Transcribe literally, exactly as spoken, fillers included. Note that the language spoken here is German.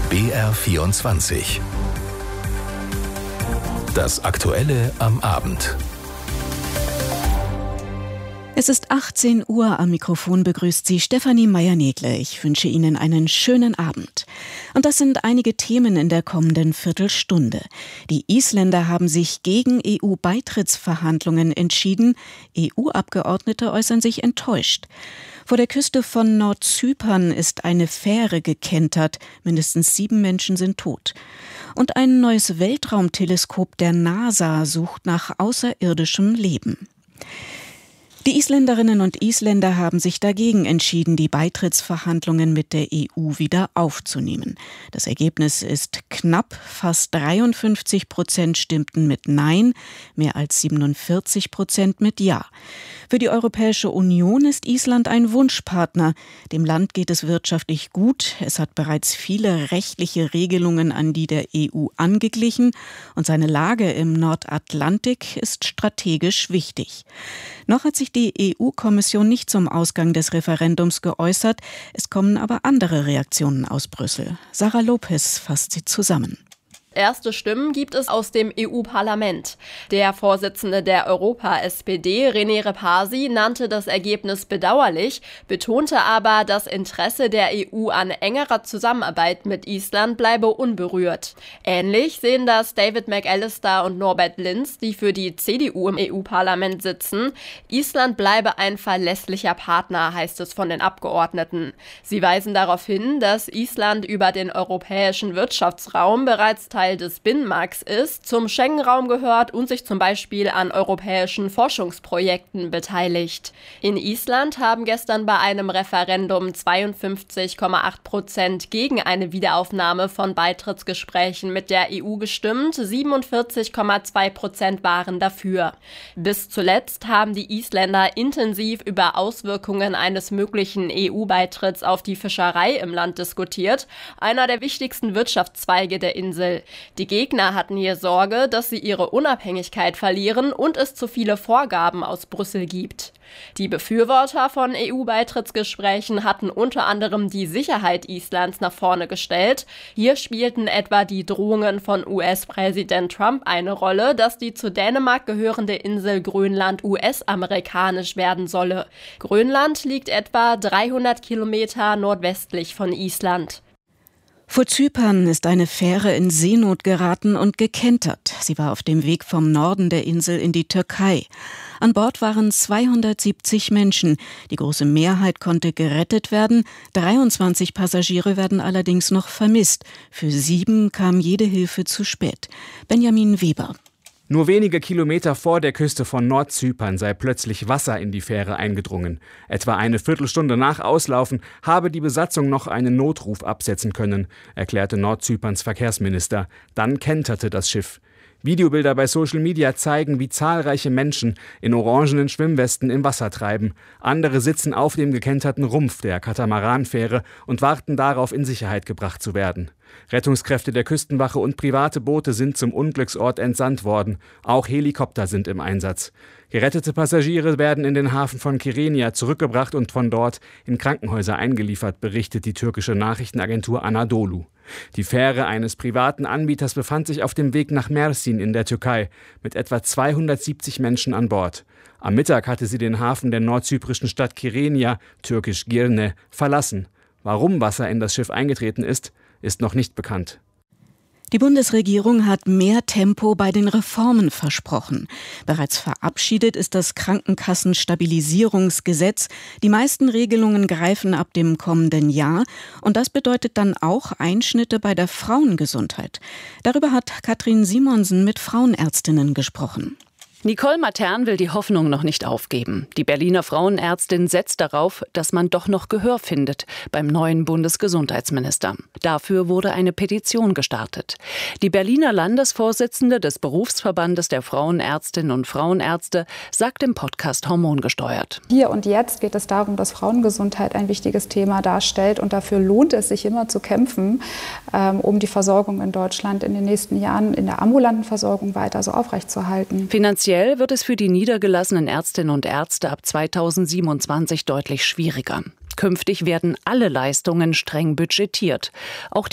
B R vierundzwanzig. Das Aktuelle am Abend. Es ist achtzehn Uhr, am Mikrofon begrüßt Sie Stefanie Meyer-Negle. Ich wünsche Ihnen einen schönen Abend. Und das sind einige Themen in der kommenden Viertelstunde. Die Isländer haben sich gegen E U-Beitrittsverhandlungen entschieden. E U-Abgeordnete äußern sich enttäuscht. Vor der Küste von Nordzypern ist eine Fähre gekentert. Mindestens sieben Menschen sind tot. Und ein neues Weltraumteleskop der NASA sucht nach außerirdischem Leben. Die Isländerinnen und Isländer haben sich dagegen entschieden, die Beitrittsverhandlungen mit der E U wieder aufzunehmen. Das Ergebnis ist knapp. Fast dreiundfünfzig Prozent stimmten mit Nein, mehr als siebenundvierzig Prozent mit Ja. Für die Europäische Union ist Island ein Wunschpartner. Dem Land geht es wirtschaftlich gut. Es hat bereits viele rechtliche Regelungen an die der E U angeglichen. Und seine Lage im Nordatlantik ist strategisch wichtig. Noch hat sich die E U-Kommission nicht zum Ausgang des Referendums geäußert. Es kommen aber andere Reaktionen aus Brüssel. Sarah Lopez fasst sie zusammen. Erste Stimmen gibt es aus dem E U-Parlament. Der Vorsitzende der Europa-S P D, René Repasi, nannte das Ergebnis bedauerlich, betonte aber, das Interesse der E U an engerer Zusammenarbeit mit Island bleibe unberührt. Ähnlich sehen das David McAllister und Norbert Linz, die für die C D U im E U-Parlament sitzen. Island bleibe ein verlässlicher Partner, heißt es von den Abgeordneten. Sie weisen darauf hin, dass Island über den europäischen Wirtschaftsraum bereits Teil des Binnenmarkts ist, zum Schengen-Raum gehört und sich zum Beispiel an europäischen Forschungsprojekten beteiligt. In Island haben gestern bei einem Referendum zweiundfünfzig Komma acht Prozent gegen eine Wiederaufnahme von Beitrittsgesprächen mit der E U gestimmt, siebenundvierzig Komma zwei Prozent waren dafür. Bis zuletzt haben die Isländer intensiv über Auswirkungen eines möglichen E U-Beitritts auf die Fischerei im Land diskutiert, einer der wichtigsten Wirtschaftszweige der Insel. Die Gegner hatten hier Sorge, dass sie ihre Unabhängigkeit verlieren und es zu viele Vorgaben aus Brüssel gibt. Die Befürworter von E U-Beitrittsgesprächen hatten unter anderem die Sicherheit Islands nach vorne gestellt. Hier spielten etwa die Drohungen von U S-Präsident Trump eine Rolle, dass die zu Dänemark gehörende Insel Grönland U S-amerikanisch werden solle. Grönland liegt etwa dreihundert Kilometer nordwestlich von Island. Vor Zypern ist eine Fähre in Seenot geraten und gekentert. Sie war auf dem Weg vom Norden der Insel in die Türkei. An Bord waren zweihundertsiebzig Menschen. Die große Mehrheit konnte gerettet werden. dreiundzwanzig Passagiere werden allerdings noch vermisst. Für sieben kam jede Hilfe zu spät. Benjamin Weber. Nur wenige Kilometer vor der Küste von Nordzypern sei plötzlich Wasser in die Fähre eingedrungen. Etwa eine Viertelstunde nach Auslaufen habe die Besatzung noch einen Notruf absetzen können, erklärte Nordzyperns Verkehrsminister. Dann kenterte das Schiff. Videobilder bei Social Media zeigen, wie zahlreiche Menschen in orangenen Schwimmwesten im Wasser treiben. Andere sitzen auf dem gekenterten Rumpf der Katamaranfähre und warten darauf, in Sicherheit gebracht zu werden. Rettungskräfte der Küstenwache und private Boote sind zum Unglücksort entsandt worden. Auch Helikopter sind im Einsatz. Gerettete Passagiere werden in den Hafen von Kyrenia zurückgebracht und von dort in Krankenhäuser eingeliefert, berichtet die türkische Nachrichtenagentur Anadolu. Die Fähre eines privaten Anbieters befand sich auf dem Weg nach Mersin in der Türkei mit etwa zweihundertsiebzig Menschen an Bord. Am Mittag hatte sie den Hafen der nordzyprischen Stadt Kyrenia, türkisch Girne, verlassen. Warum Wasser in das Schiff eingetreten ist, ist noch nicht bekannt. Die Bundesregierung hat mehr Tempo bei den Reformen versprochen. Bereits verabschiedet ist das Krankenkassenstabilisierungsgesetz. Die meisten Regelungen greifen ab dem kommenden Jahr. Und das bedeutet dann auch Einschnitte bei der Frauengesundheit. Darüber hat Katrin Simonsen mit Frauenärztinnen gesprochen. Nicole Matern will die Hoffnung noch nicht aufgeben. Die Berliner Frauenärztin setzt darauf, dass man doch noch Gehör findet beim neuen Bundesgesundheitsminister. Dafür wurde eine Petition gestartet. Die Berliner Landesvorsitzende des Berufsverbandes der Frauenärztinnen und Frauenärzte sagt im Podcast Hormongesteuert. Hier und jetzt geht es darum, dass Frauengesundheit ein wichtiges Thema darstellt. Und dafür lohnt es sich immer zu kämpfen, ähm, um die Versorgung in Deutschland in den nächsten Jahren in der ambulanten Versorgung weiter so aufrechtzuerhalten. Finanziell wird es für die niedergelassenen Ärztinnen und Ärzte ab zweitausendsiebenundzwanzig deutlich schwieriger. Künftig werden alle Leistungen streng budgetiert. Auch